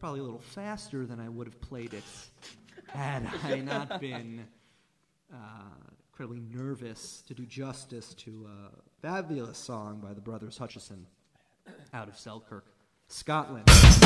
probably a little faster than I would have played it had I not been incredibly nervous to do justice to a fabulous song by the Brothers Hutchison out of Selkirk, Scotland.